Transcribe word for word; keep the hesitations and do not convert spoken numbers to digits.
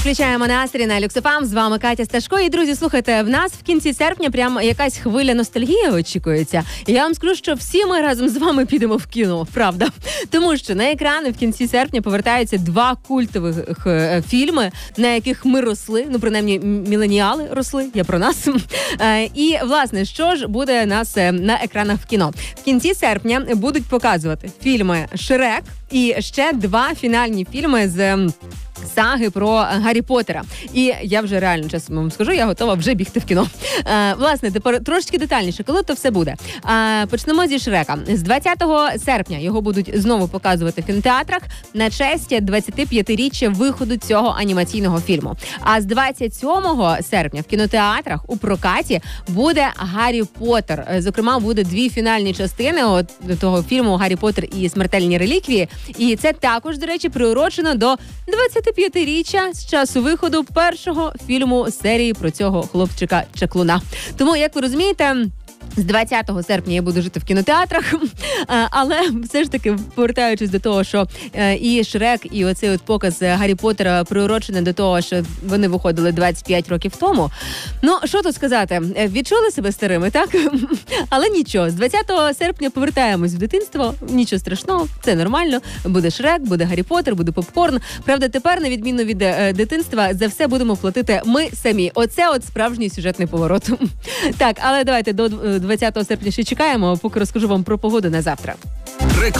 Включаємо настрій на Люкс еф ем. З вами Катя Сташко. І, друзі, слухайте, в нас в кінці серпня прямо якась хвиля ностальгії очікується. І я вам скажу, що всі ми разом з вами підемо в кіно, правда. Тому що на екрани в кінці серпня повертаються два культових е, фільми, на яких ми росли, ну, принаймні, міленіали росли, я про нас. Е, і, власне, що ж буде нас е, на екранах в кіно? В кінці серпня будуть показувати фільми «Шрек» і ще два фінальні фільми з саги про Гаррі Поттера. І я вже реально, чесно вам скажу, я готова вже бігти в кіно. Е, власне, тепер трошечки детальніше, коли то все буде. Е, почнемо зі Шрека. З двадцятого серпня його будуть знову показувати в кінотеатрах на честь двадцятип'ятиріччя виходу цього анімаційного фільму. А з двадцять сьомого серпня в кінотеатрах у прокаті буде Гаррі Поттер. Е, зокрема, буде дві фінальні частини от того фільму «Гаррі Поттер і смертельні реліквії». І це також, до речі, приурочено до двадцятип'ятиріччя з часу виходу першого фільму серії про цього хлопчика-чаклуна. Тому, як ви розумієте, з двадцятого серпня я буду жити в кінотеатрах, але все ж таки, повертаючись до того, що і Шрек, і оцей от показ Гаррі Поттера приурочений до того, що вони виходили двадцять п'ять років тому. Ну, що тут сказати? Відчули себе старими, так? Але нічого, з двадцятого серпня повертаємось в дитинство, нічого страшного, це нормально. Буде Шрек, буде Гаррі Поттер, буде попкорн. Правда, тепер, на відміну від дитинства, за все будемо платити ми самі. Оце от справжній сюжетний поворот. Так, але давайте до двадцятого серпня ще чекаємо, поки розкажу вам про погоду на завтра.